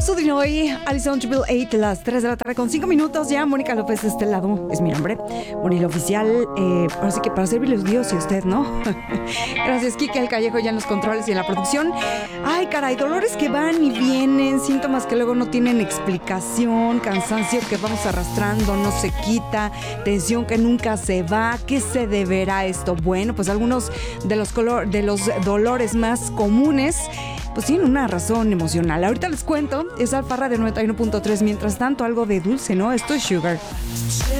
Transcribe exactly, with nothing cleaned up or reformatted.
Sudinoy, Alison Triple Eight, las tres de la tarde con cinco minutos ya. Mónica López de este lado es mi nombre. Bonito oficial, eh, ahora sí que para servirles Dios y usted, ¿no? Gracias, Kike El Callejo, ya en los controles y en la producción. Ay, caray, dolores que van y vienen, síntomas que luego no tienen explicación, cansancio que vamos arrastrando, no se quita, tensión que nunca se va. ¿Qué se deberá esto? Bueno, pues algunos de los, color, de los dolores más comunes pues tienen una razón emocional. Ahorita les cuento, es Alfarra de noventa y uno punto tres. Mientras tanto, algo de dulce, ¿no? Esto es Sugar.